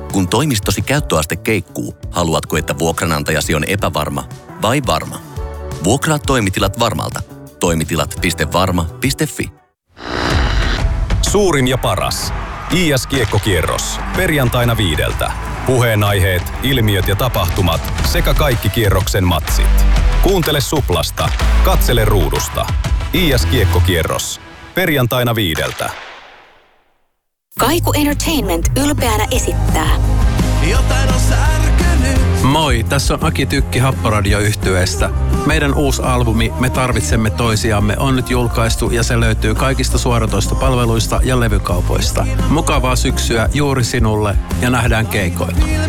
Kun toimistosi käyttöaste keikkuu, haluatko, että vuokranantajasi on epävarma vai varma? Vuokraa toimitilat Varmalta. Toimitilat.varma.fi. Suurin ja paras. IS-kiekkokierros. Perjantaina 5. Puheenaiheet, ilmiöt ja tapahtumat sekä kaikki kierroksen matsit. Kuuntele Suplasta. Katsele ruudusta. IS-kiekkokierros. Perjantaina 5. Kaiku Entertainment ylpeänä esittää. Jotain on särkynyt. Moi, tässä on Aki Tykki Happoradio-yhtyeestä. Meidän uusi albumi Me tarvitsemme toisiamme on nyt julkaistu ja se löytyy kaikista suoratoistopalveluista ja levykaupoista. Mukavaa syksyä juuri sinulle ja nähdään keikoilla.